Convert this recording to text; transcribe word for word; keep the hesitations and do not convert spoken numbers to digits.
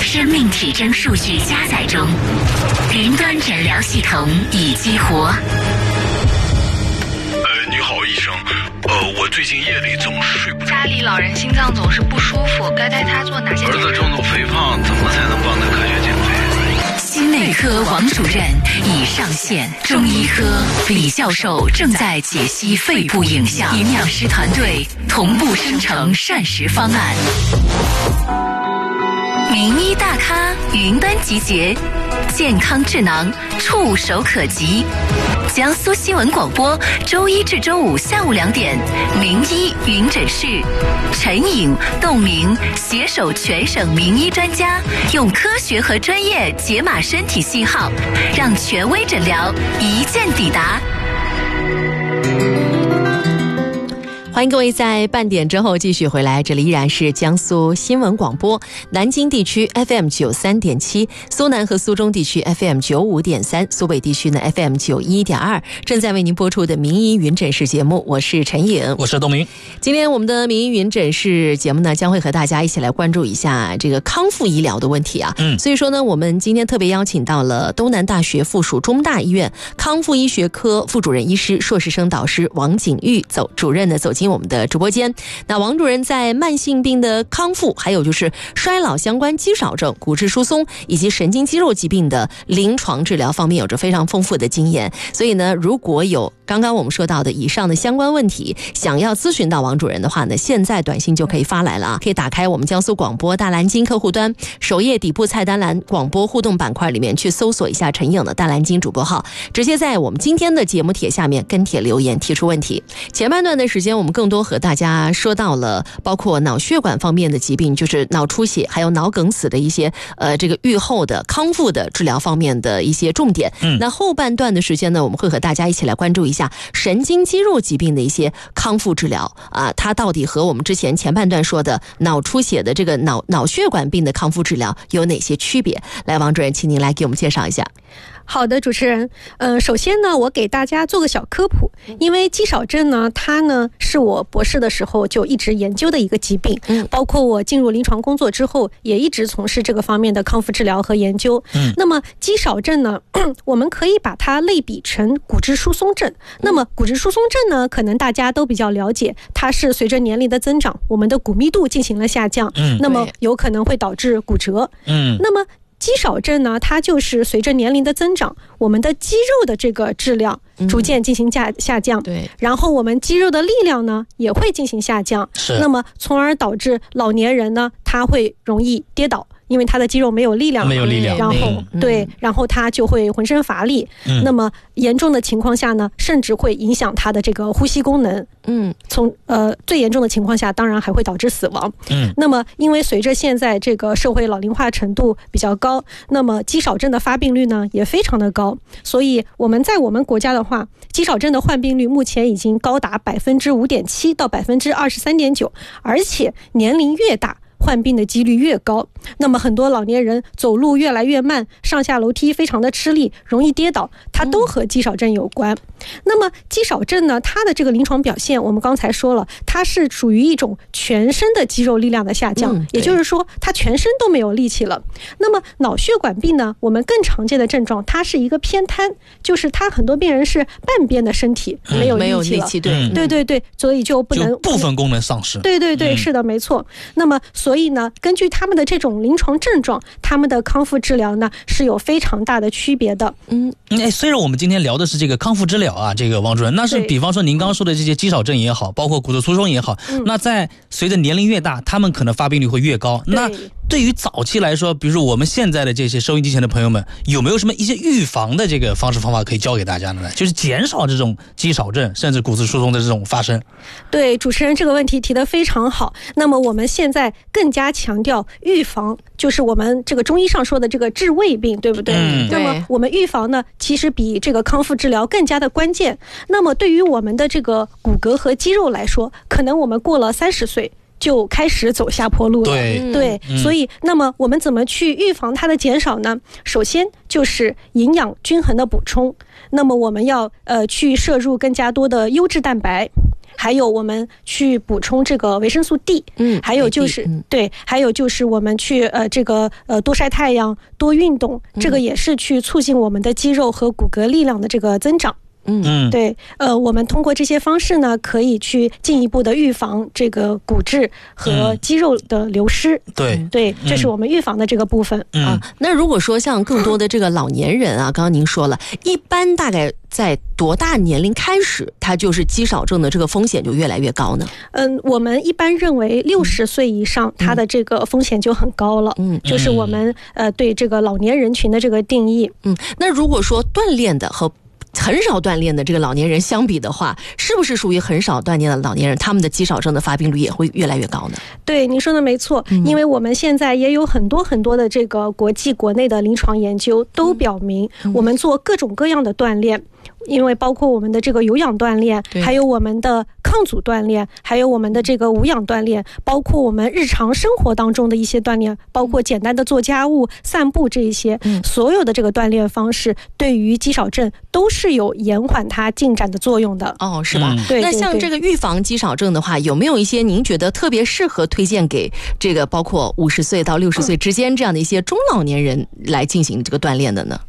生命体征数据加载中，云端诊疗系统已激活。 呃，你好，医生。呃，我最近夜里总是睡不着。 家里老人心脏总是不舒服，该带他做哪些？ 儿子重度肥胖，怎么才能帮他科学减肥？ 心内科王主任已上线，中医科李教授正在解析肺部影像，营养师团队同步生成膳食方案。名医大咖云端集结，健康智囊触手可及。江苏新闻广播周一至周五下午两点，名医云诊室，陈颖、窦明携手全省名医专家，用科学和专业解码身体信号，让权威诊疗一键抵达。欢迎各位在半点之后继续回来，这里依然是江苏新闻广播，南京地区 F M 九三点七，苏南和苏中地区 F M 九五点三，苏北地区呢 F M 九一点二，正在为您播出的名医云诊室节目，我是陈颖， 我是东明。 今天我们的名医云诊室节目呢，将会和大家一起来关注一下这个康复医疗的问题啊。嗯，所以说呢，我们今天特别邀请到了东南大学附属中大医院康复医学科副主任医师、硕士生导师王景玉走主任呢走进我们的直播间。那王主任在慢性病的康复，还有就是衰老相关肌少症、骨质疏松以及神经肌肉疾病的临床治疗方面有着非常丰富的经验，所以呢，如果有刚刚我们说到的以上的相关问题，想要咨询到王主任的话呢，现在短信就可以发来了啊！可以打开我们江苏广播大蓝鲸客户端首页底部菜单栏广播互动板块里面去搜索一下陈颖的大蓝鲸主播号，直接在我们今天的节目帖下面跟帖留言提出问题。前半段的时间我们更多和大家说到了包括脑血管方面的疾病，就是脑出血还有脑梗死的一些呃这个预后的康复的治疗方面的一些重点。嗯，那后半段的时间呢，我们会和大家一起来关注一下神经肌肉疾病的一些康复治疗啊，它到底和我们之前前半段说的脑出血的这个脑脑血管病的康复治疗有哪些区别？来，王主任，请您来给我们介绍一下。 好的，主持人，呃，首先呢，我给大家做个小科普，因为肌少症呢，它呢是我博士的时候就一直研究的一个疾病，嗯，包括我进入临床工作之后，也一直从事这个方面的康复治疗和研究。嗯，那么肌少症呢，我们可以把它类比成骨质疏松症。那么骨质疏松症呢，可能大家都比较了解，它是随着年龄的增长，我们的骨密度进行了下降，嗯，那么有可能会导致骨折。嗯，那么肌少症呢，它就是随着年龄的增长，我们的肌肉的这个质量逐渐进行下下降，对，然后我们肌肉的力量呢也会进行下降，是，那么从而导致老年人呢，他会容易跌倒。因为他的肌肉没有力量， 没有力量， 然后、嗯、对，然后他就会浑身乏力、嗯。那么严重的情况下呢，甚至会影响他的这个呼吸功能。嗯，从呃最严重的情况下，当然还会导致死亡。嗯，那么因为随着现在这个社会老龄化程度比较高，那么肌少症的发病率呢也非常的高，所以我们在我们国家的话，肌少症的患病率目前已经高达百分之五点七到百分之二十三点九，而且年龄越大，患病的几率越高。那么很多老年人走路越来越慢，上下楼梯非常的吃力，容易跌倒，它都和肌少症有关。那么肌少症呢，它的这个临床表现我们刚才说了，它是属于一种全身的肌肉力量的下降、嗯、也就是说它全身都没有力气了。那么脑血管病呢，我们更常见的症状，它是一个偏瘫，就是它很多病人是半边的身体没有力气了、嗯、没有力气，对、嗯、对对对，所以就不能， 就部分功能丧失。 对对对、嗯、是的，没错。那么所以呢，根据他们的这种临床症状，他们的康复治疗呢是有非常大的区别的。 嗯，哎，虽然我们今天聊的是这个康复治疗啊，这个王主任，那是比方说您刚刚说的这些肌少症也好，包括骨质疏松也好、嗯、那在随着年龄越大，他们可能发病率会越高。那对于早期来说，比如说我们现在的这些收音机前的朋友们，有没有什么一些预防的这个方式方法可以教给大家呢？就是减少这种肌少症甚至骨质疏松的这种发生。 对，主持人这个问题提得非常好。那么我们现在更加强调预防，就是我们这个中医上说的这个治未病，对不对？嗯，那么我们预防呢，其实比这个康复治疗更加的关键。那么对于我们的这个骨骼和肌肉来说，可能我们过了三十岁就开始走下坡路了。对对、嗯、所以那么我们怎么去预防它的减少呢？首先就是营养均衡的补充，那么我们要呃去摄入更加多的优质蛋白， 还有我们去补充这个维生素 D， 嗯，还有就是、嗯、对，还有就是我们去呃这个呃多晒太阳、多运动，这个也是去促进我们的肌肉和骨骼力量的这个增长。嗯，对，呃，我们通过这些方式呢，可以去进一步的预防这个骨质和肌肉的流失。 嗯、对对，这是我们预防的这个部分、 嗯、啊。那如果说像更多的这个老年人啊，刚刚您说了，一般大概在多大年龄开始，它就是肌少症的这个风险就越来越高呢？ 嗯，我们一般认为六十岁以上，它的这个风险就很高了。嗯，就是我们呃对这个老年人群的这个定义。 嗯，那如果说锻炼的和很少锻炼的这个老年人相比的话，是不是属于很少锻炼的老年人，他们的肌少症的发病率也会越来越高呢？ 对，你说的没错、嗯、因为我们现在也有很多很多的这个国际国内的临床研究都表明，我们做各种各样的锻炼、嗯因为包括我们的这个有氧锻炼，还有我们的抗阻锻炼，还有我们的这个无氧锻炼，包括我们日常生活当中的一些锻炼，包括简单的做家务、散步这一些、嗯、所有的这个锻炼方式对于肌少症都是有延缓它进展的作用的。 哦，是吧？ 嗯、对。 那像这个预防肌少症的话，有没有一些您觉得特别适合推荐给这个包括五十岁到六十岁之间这样的一些中老年人来进行这个锻炼的呢？